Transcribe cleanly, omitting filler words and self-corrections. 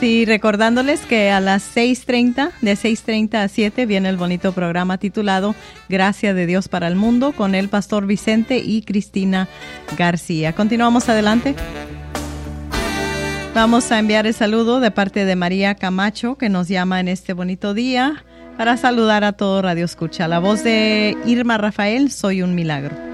Sí, recordándoles que a las 6:30, de 6:30 a 7, viene el bonito programa titulado Gracia de Dios para el Mundo con el pastor Vicente y Cristina García. Continuamos adelante. Vamos a enviar el saludo de parte de María Camacho, que nos llama en este bonito día para saludar a todo Radio Escucha. La voz de Irma Rafael, Soy un Milagro.